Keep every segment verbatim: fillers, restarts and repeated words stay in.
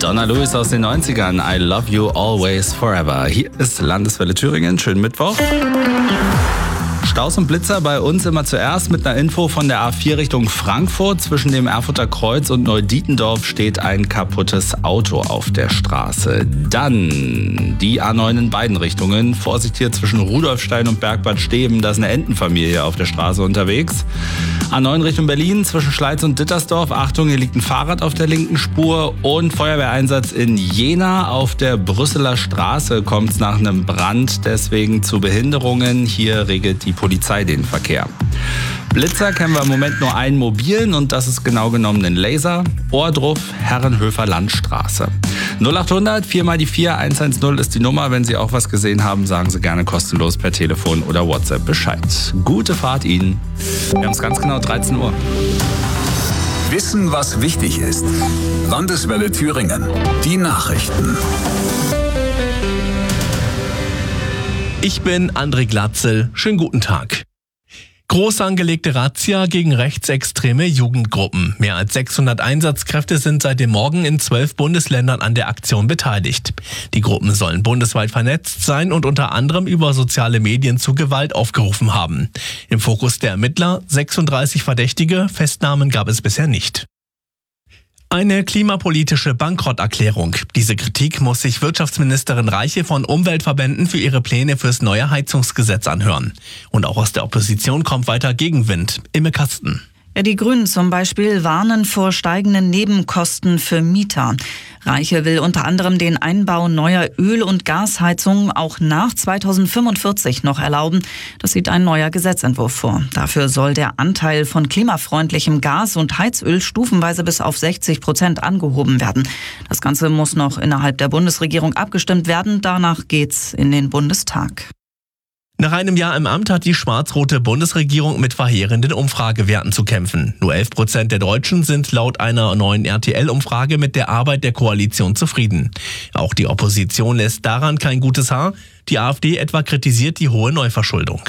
Donna Lewis aus den neunzigern. I love you always forever. Hier ist Landeswelle Thüringen. Schönen Mittwoch. Staus und Blitzer bei uns immer zuerst mit einer Info von der A vier Richtung Frankfurt. Zwischen dem Erfurter Kreuz und Neudietendorf steht ein kaputtes Auto auf der Straße. Dann die A neun in beiden Richtungen. Vorsicht hier zwischen Rudolfstein und Bergbad Steben. Da ist eine Entenfamilie auf der Straße unterwegs. A neun Richtung Berlin zwischen Schleiz und Dittersdorf. Achtung, hier liegt ein Fahrrad auf der linken Spur. Und Feuerwehreinsatz in Jena. Auf der Brüsseler Straße kommt es nach einem Brand. Deswegen zu Behinderungen. Hier regelt die Polizei den Verkehr. Blitzer kennen wir im Moment nur einen mobilen und das ist genau genommen ein Laser. Ohrdruf, Herrenhöfer Landstraße. null achthundert vier mal die vier eins eins null ist die Nummer. Wenn Sie auch was gesehen haben, sagen Sie gerne kostenlos per Telefon oder WhatsApp Bescheid. Gute Fahrt Ihnen. Wir haben es ganz genau dreizehn Uhr. Wissen, was wichtig ist. Landeswelle Thüringen. Die Nachrichten. Ich bin André Glatzel. Schönen guten Tag. Groß angelegte Razzia gegen rechtsextreme Jugendgruppen. Mehr als sechshundert Einsatzkräfte sind seit dem Morgen in zwölf Bundesländern an der Aktion beteiligt. Die Gruppen sollen bundesweit vernetzt sein und unter anderem über soziale Medien zu Gewalt aufgerufen haben. Im Fokus der Ermittler sechsunddreißig Verdächtige, Festnahmen gab es bisher nicht. Eine klimapolitische Bankrotterklärung. Diese Kritik muss sich Wirtschaftsministerin Reiche von Umweltverbänden für ihre Pläne fürs neue Heizungsgesetz anhören. Und auch aus der Opposition kommt weiter Gegenwind. Imme Kasten. Ja, die Grünen zum Beispiel warnen vor steigenden Nebenkosten für Mieter. Reiche will unter anderem den Einbau neuer Öl- und Gasheizungen auch nach zweitausendfünfundvierzig noch erlauben. Das sieht ein neuer Gesetzentwurf vor. Dafür soll der Anteil von klimafreundlichem Gas und Heizöl stufenweise bis auf sechzig Prozent angehoben werden. Das Ganze muss noch innerhalb der Bundesregierung abgestimmt werden. Danach geht's in den Bundestag. Nach einem Jahr im Amt hat die schwarz-rote Bundesregierung mit verheerenden Umfragewerten zu kämpfen. Nur elf Prozent der Deutschen sind laut einer neuen R T L-Umfrage mit der Arbeit der Koalition zufrieden. Auch die Opposition lässt daran kein gutes Haar. Die AfD etwa kritisiert die hohe Neuverschuldung.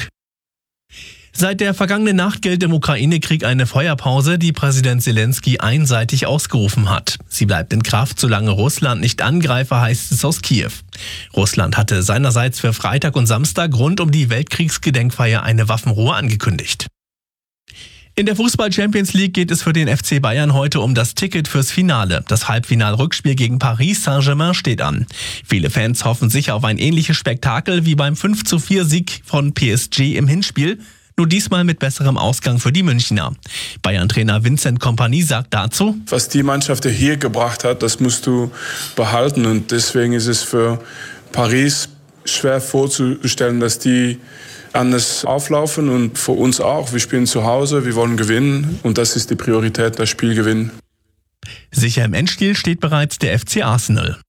Seit der vergangenen Nacht gilt im Ukraine-Krieg eine Feuerpause, die Präsident Zelensky einseitig ausgerufen hat. Sie bleibt in Kraft, solange Russland nicht angreife, heißt es aus Kiew. Russland hatte seinerseits für Freitag und Samstag rund um die Weltkriegsgedenkfeier eine Waffenruhe angekündigt. In der Fußball-Champions League geht es für den F C Bayern heute um das Ticket fürs Finale. Das Halbfinal-Rückspiel gegen Paris Saint-Germain steht an. Viele Fans hoffen sicher auf ein ähnliches Spektakel wie beim fünf zu vier Sieg von P S G im Hinspiel. Nur diesmal mit besserem Ausgang für die Münchner. Bayern-Trainer Vincent Kompany sagt dazu: Was die Mannschaft hier gebracht hat, das musst du behalten. Und deswegen ist es für Paris schwer vorzustellen, dass die anders auflaufen. Und für uns auch. Wir spielen zu Hause, wir wollen gewinnen. Und das ist die Priorität, das Spiel gewinnen. Sicher im Endspiel steht bereits der F C Arsenal.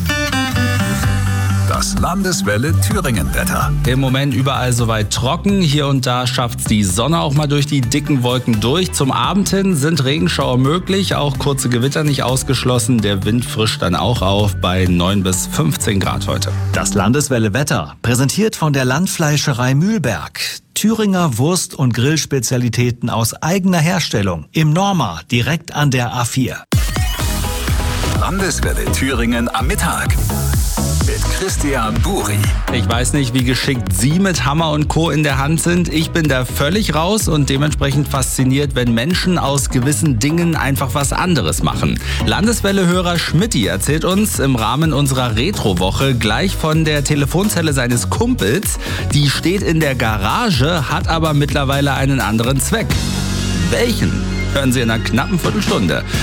Das Landeswelle Thüringen-Wetter. Im Moment überall soweit trocken. Hier und da schafft's die Sonne auch mal durch die dicken Wolken durch. Zum Abend hin sind Regenschauer möglich, auch kurze Gewitter nicht ausgeschlossen. Der Wind frischt dann auch auf bei neun bis fünfzehn Grad heute. Das Landeswelle Wetter, präsentiert von der Landfleischerei Mühlberg. Thüringer Wurst- und Grillspezialitäten aus eigener Herstellung. Im Norma, direkt an der A vier. Landeswelle Thüringen am Mittag. Mit Christian Buri. Ich weiß nicht, wie geschickt Sie mit Hammer und Co. in der Hand sind. Ich bin da völlig raus und dementsprechend fasziniert, wenn Menschen aus gewissen Dingen einfach was anderes machen. Landeswelle-Hörer Schmidti erzählt uns im Rahmen unserer Retro-Woche gleich von der Telefonzelle seines Kumpels. Die steht in der Garage, hat aber mittlerweile einen anderen Zweck. Welchen? Hören Sie in einer knappen Viertelstunde.